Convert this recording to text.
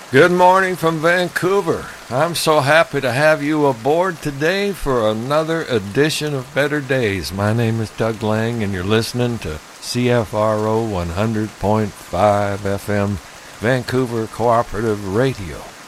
Good morning from Vancouver. I'm so happy to have you aboard today for another edition of Better Days. My name is Doug Lang, and you're listening to CFRO 100.5 FM, Vancouver Cooperative Radio.